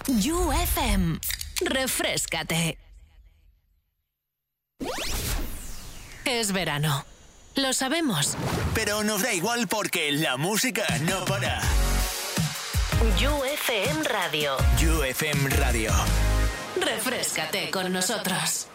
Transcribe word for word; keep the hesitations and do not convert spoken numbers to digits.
You F M. Refréscate. Es verano. Lo sabemos. Pero nos da igual porque la música no para. You F M Radio. You F M Radio. Refréscate con nosotros.